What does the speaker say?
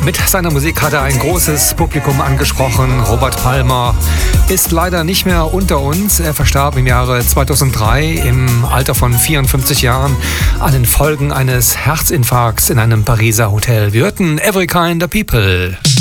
Mit seiner Musik hat er ein großes Publikum angesprochen. Robert Palmer ist leider nicht mehr unter uns. Er verstarb im Jahre 2003 im Alter von 54 Jahren an den Folgen eines Herzinfarkts in einem Pariser Hotel. Wir hörten Every Kind of People.